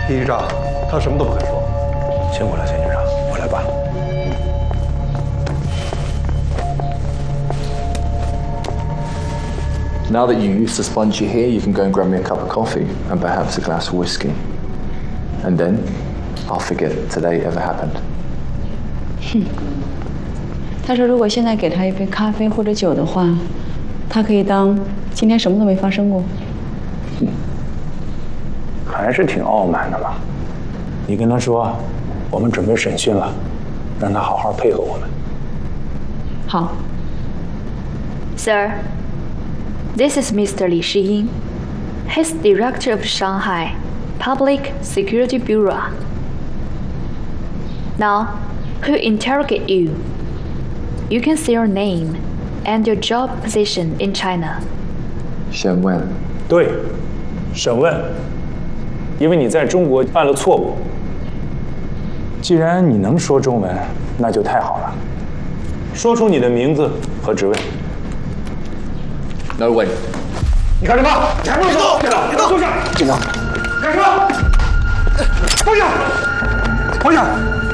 叶局长，他什么都不肯说。 辛苦了，钱局长，我来办。 Now that you used the sponge here, you can go and grab me a cup of coffee and perhaps a glass of whiskey. And then I'll forget today ever happened. 他说如果现在给他一杯咖啡或者酒的话，他可以当今天什么都没发生过。 还是挺傲慢的嘛。你跟他说，我们准备审讯了，让他好好配合我们。 好。 Sir, this is Mr. Li Shiying. He's Director of Shanghai Public Security Bureau. Now, he'll interrogate you. You can say your name and your job position in China. 审问。 对，审问。因为你在中国犯了错误。既然你能说中文，那就太好了。说出你的名字和职位。 No way. 你干什么？你还不能说！别动！别动！坐下！警长，干什么？放下！放下！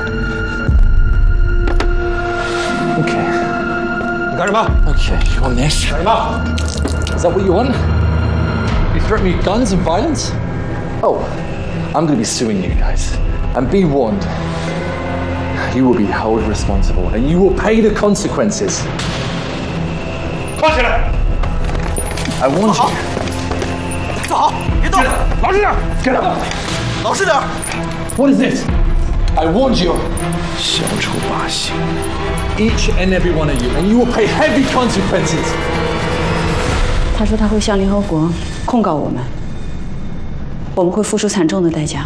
Okay. 你干什么 Okay, you want this? 干什么？ Is that what you want? You threaten me with guns and violence? Oh, I'm going to be suing you guys. And be warned, you will be held responsible and you will pay the consequences. 放起来！ I warned you. 坐好，别动！老实点！ Get up. 老实点！ What is this? I warned you. 小丑把戏. Each and every one of you, and you will pay heavy consequences. 他说他会向联合国控告我们，我们会付出惨重的代价。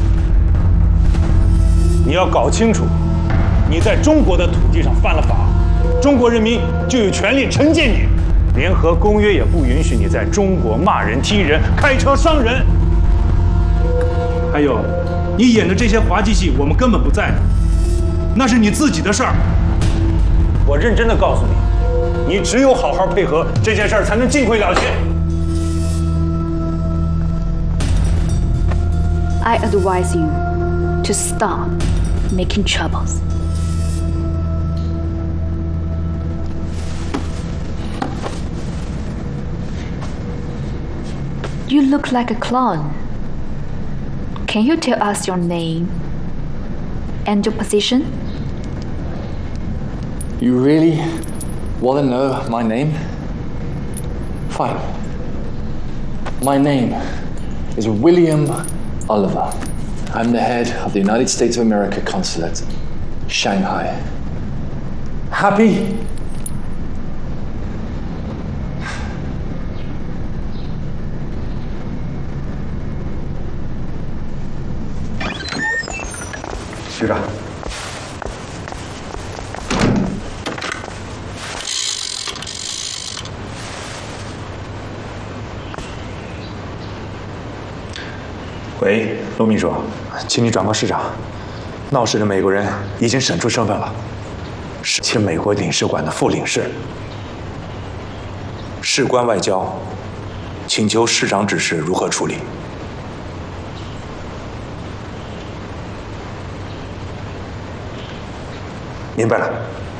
你要搞清楚，你在中国的土地上犯了法，中国人民就有权利惩戒你。联合公约也不允许你在中国骂人、踢人、开车伤人。还有，你演的这些滑稽戏，我们根本不在乎，那是你自己的事儿。我认真的告诉你，你只有好好配合，这件事儿才能尽快了结。 I advise you to stop making troubles. You look like a clown. Can you tell us your name and your position? You really want to know my name? Fine. My name is William Oliver. I'm the head of the United States of America Consulate, Shanghai. Happy? 局长， 喂，陆秘书，请你转告市长，闹事的美国人已经审出身份了，是前美国领事馆的副领事，事关外交，请求市长指示如何处理。 明白了。